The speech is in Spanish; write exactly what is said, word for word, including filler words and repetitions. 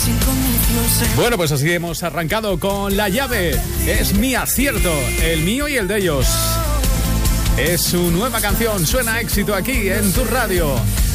Bueno, pues así hemos arrancado con La Llave. Es mi acierto, el mío y el de ellos. Es su nueva canción, suena éxito aquí en tu radio.